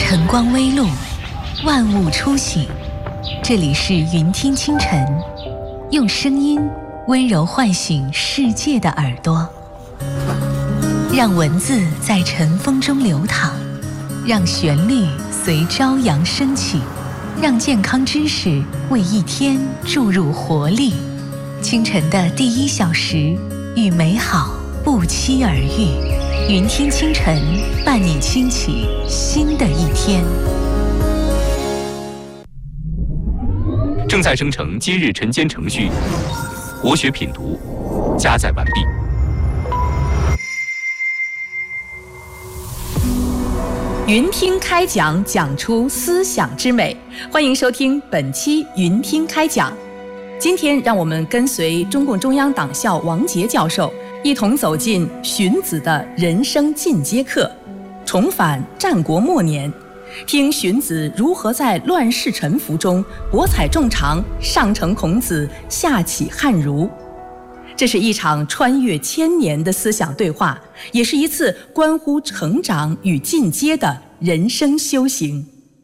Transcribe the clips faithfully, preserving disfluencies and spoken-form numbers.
晨光微露，万物初醒。这里是云听清晨，用声音温柔唤醒世界的耳朵，让文字在晨风中流淌，让旋律随朝阳升起，让健康知识为一天注入活力。清晨的第一小时，与美好不期而遇。云听清晨，伴你轻启新的一天。 正在生成今日晨间程序，国学品读加载完毕。 云听开讲，讲出思想之美。欢迎收听本期云听开讲。今天让我们跟随中共中央党校王杰教授，一同走进荀子的人生进阶课，重返战国末年，听荀子如何在乱世沉浮中博采众长，上承孔子，下启汉儒。这是一场穿越千年的思想对话，也是一次关乎成长与进阶的人生修行。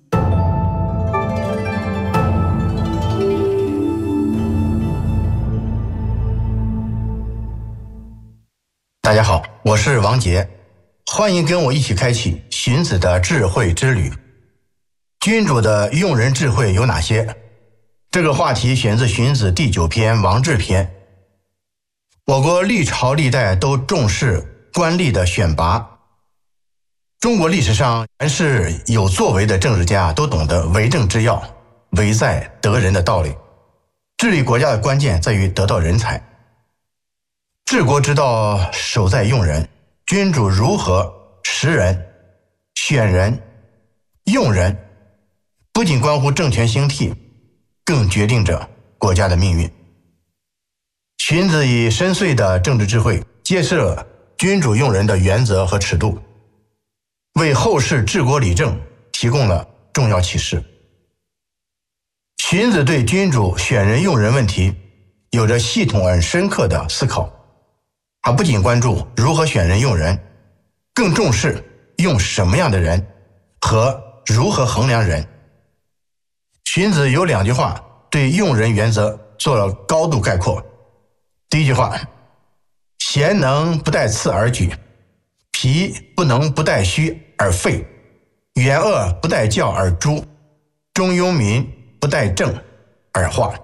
大家好，我是王杰，欢迎跟我一起开启荀子的智慧之旅。君主的用人智慧有哪些？这个话题选自荀子第九篇王制篇。我国历朝历代都重视官吏的选拔，中国历史上凡是有作为的政治家都懂得为政之要，为在得人的道理。治理国家的关键在于得到人才，治国之道守在用人。君主如何识人、选人、用人，不仅关乎政权兴替，更决定着国家的命运。荀子以深邃的政治智慧揭示了君主用人的原则和尺度，为后世治国理政提供了重要启示。荀子对君主选人用人问题有着系统而深刻的思考，他不仅关注如何选人用人，更重视用什么样的人和如何衡量人。荀子有两句话对用人原则做了高度概括。第一句话，贤能不待次而举，皮不能不待虚而废，元恶不待教而诛，中庸民不待正而化。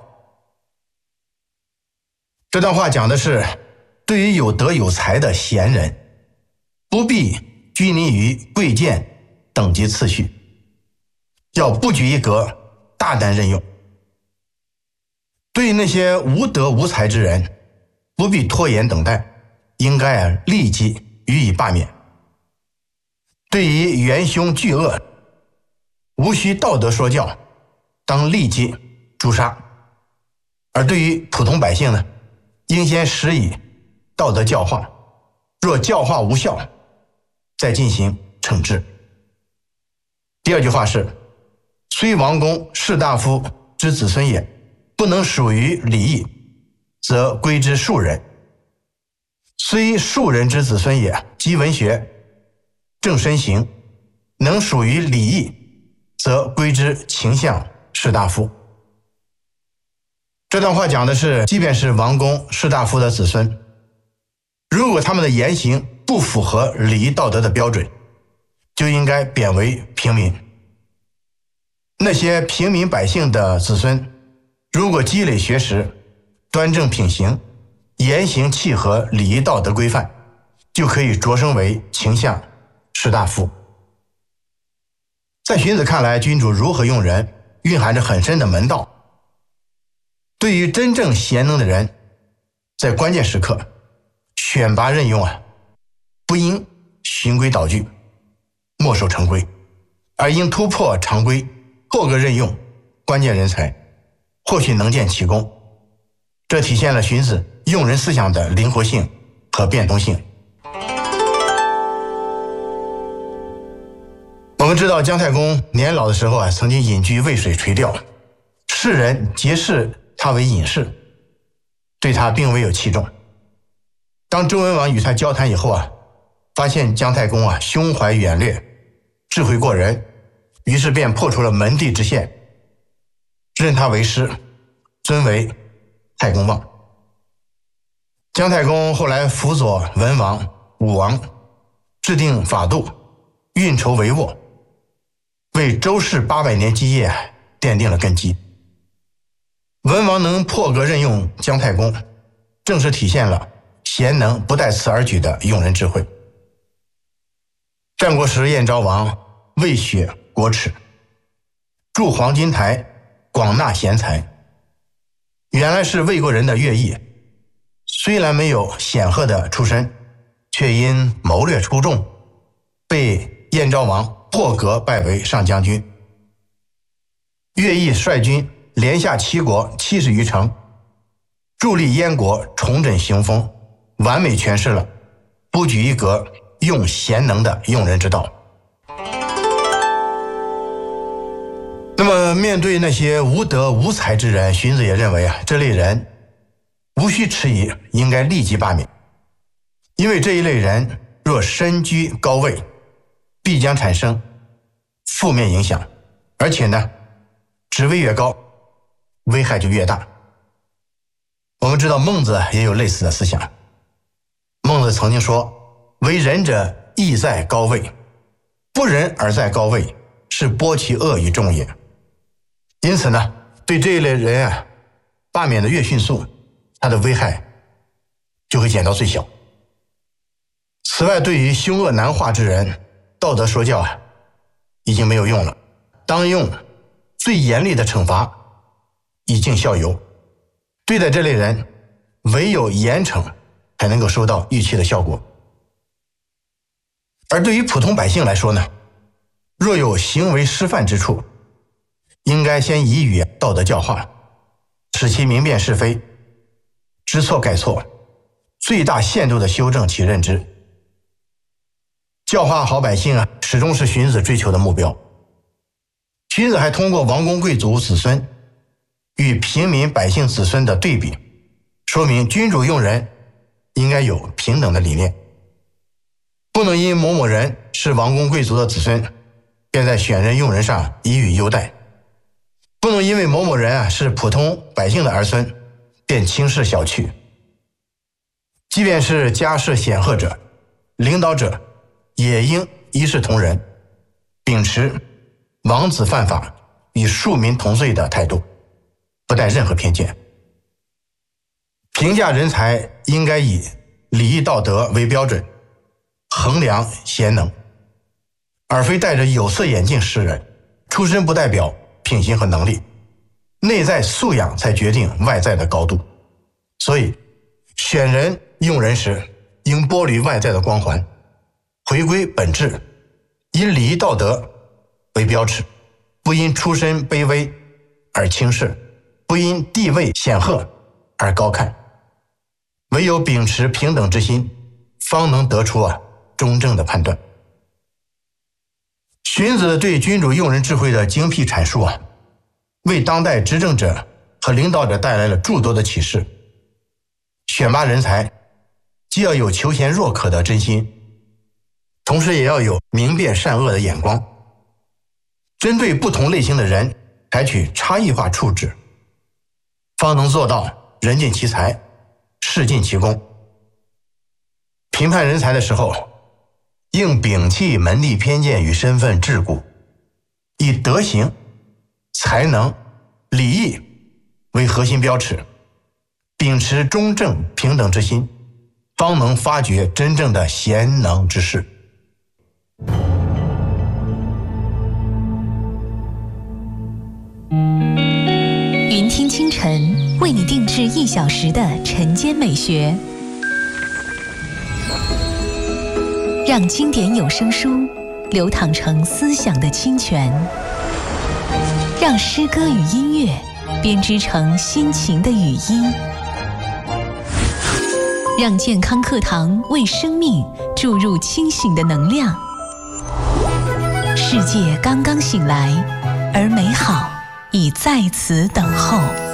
这段话讲的是，对于有德有才的贤人，不必拘泥于贵贱等级次序，要不拘一格，大胆任用。对于那些无德无才之人，不必拖延等待，应该立即予以罢免。对于元凶巨恶，无需道德说教，当立即诛杀。而对于普通百姓呢，应先施以道德教化，若教化无效，再进行惩治。第二句话是，虽王公士大夫之子孙也，不能属于礼义，则归之庶人。虽庶人之子孙也，积文学，正身行，能属于礼义，则归之卿相士大夫。这段话讲的是，即便是王公士大夫的子孙，如果他们的言行不符合礼仪道德的标准，就应该贬为平民。那些平民百姓的子孙，如果积累学识，端正品行，言行契合礼仪道德规范，就可以擢升为卿相士大夫。在荀子看来，君主如何用人蕴含着很深的门道。对于真正贤能的人，在关键时刻选拔任用啊，不应循规蹈矩，墨守成规，而应突破常规，破格任用关键人才，或许能见其功。这体现了荀子用人思想的灵活性和变通性。我们知道姜太公年老的时候啊，曾经隐居渭水垂钓，世人皆视他为隐士，对他并未有器重。当周文王与他交谈以后啊，发现姜太公啊胸怀远略，智慧过人， 于是便破除了门第之限，任他为师，尊为太公望。姜太公后来辅佐文王、武王，制定法度，运筹帷幄，为周氏八百年基业奠定了根基。文王能破格任用姜太公，正是体现了贤能不带此而举的用人智慧。战国时，燕昭王为雪国耻，筑黄金台，广纳贤才。原来是魏国人的乐毅，虽然没有显赫的出身，却因谋略出众，被燕昭王破格拜为上将军。乐毅率军连下齐国七十余城，助力燕国重振雄风，完美诠释了不拘一格用贤能的用人之道。那么面对那些无德无才之人，荀子也认为啊，这类人无需迟疑，应该立即罢免。因为这一类人若身居高位，必将产生负面影响，而且呢，职位越高，危害就越大。我们知道孟子也有类似的思想。孟子曾经说，为人者义在高位，不仁而在高位，是剥其恶于众也。因此呢，对这一类人啊，罢免的越迅速，他的危害就会减到最小。此外，对于凶恶难化之人，道德说教啊，已经没有用了，当用最严厉的惩罚，以儆效尤。对待这类人，唯有严惩才能够收到预期的效果。而对于普通百姓来说呢，若有行为失范之处，应该先以予道德教化，使其明辨是非，知错改错，最大限度地修正其认知。教化好百姓啊，始终是荀子追求的目标。荀子还通过王公贵族子孙与平民百姓子孙的对比，说明君主用人应该有平等的理念，不能因某某人是王公贵族的子孙，便在选任用人上给予优待，不能因为某某人啊是普通百姓的儿孙，便轻视小觑。即便是家世显赫者，领导者也应一视同仁，秉持王子犯法与庶民同罪的态度，不带任何偏见。评价人才应该以礼义道德为标准，衡量贤能，而非戴着有色眼镜识人。出身不代表品行和能力，内在素养才决定外在的高度。所以选人用人时，应剥离外在的光环，回归本质，以礼义道德为标尺，不因出身卑微而轻视，不因地位显赫而高看。唯有秉持平等之心，方能得出啊中正的判断。荀子对君主用人智慧的精辟阐述啊，为当代执政者和领导者带来了诸多的启示。选拔人才，既要有求贤若渴的真心，同时也要有明辨善恶的眼光，针对不同类型的人采取差异化处置，方能做到人尽其才，事尽其功。评判人才的时候，应摒弃门第偏见与身份桎梏，以德行、才能、礼义为核心标尺，秉持中正平等之心，方能发掘真正的贤能之士。 云听清晨为你定制一小时的晨间美学，让经典有声书流淌成思想的清泉，让诗歌与音乐编织成心情的语音，让健康课堂为生命注入清醒的能量。世界刚刚醒来，而美好已在此等候。